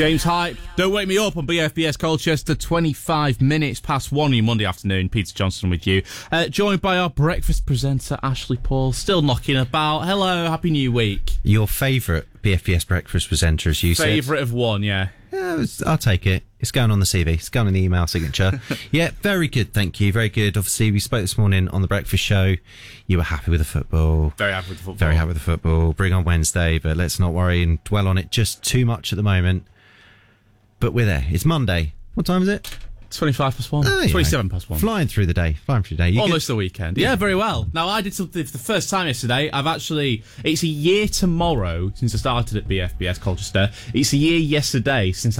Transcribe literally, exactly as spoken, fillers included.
James Hype, Don't Wake Me Up on B F B S Colchester, twenty-five minutes past one your Monday afternoon. Peter Johnson with you. Uh, joined by our breakfast presenter, Ashley Paul, still knocking about. Hello, Happy New Week. Your favourite B F B S breakfast presenter, as you said. Favourite of one, yeah. Yeah, it was, I'll take it. It's going on the C V. It's going on the email signature. Yeah, very good, thank you. Very good. Obviously, we spoke this morning on the breakfast show. You were happy with the football. Very happy with the football. Very happy with the football. Bring on Wednesday, but let's not worry and dwell on it just too much at the moment. But we're there. It's Monday. What time is it? twenty-five past one. Oh, twenty-seven past one. Flying through the day. Flying through the day. You Almost good? the weekend. Yeah, very well. Now, I did something for the first time yesterday. I've actually... It's a year tomorrow since I started at B F B S Colchester. It's a year yesterday since